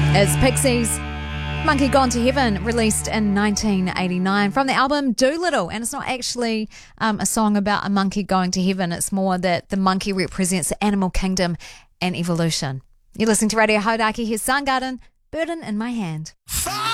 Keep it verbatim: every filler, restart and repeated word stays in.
It's Pixies, Monkey Gone to Heaven, released in nineteen eighty-nine from the album Doolittle. And it's not actually um, a song about a monkey going to heaven. It's more that the monkey represents the animal kingdom and evolution. You're listening to Radio Hauraki. Here's Soundgarden, Burden in My Hand. Fire!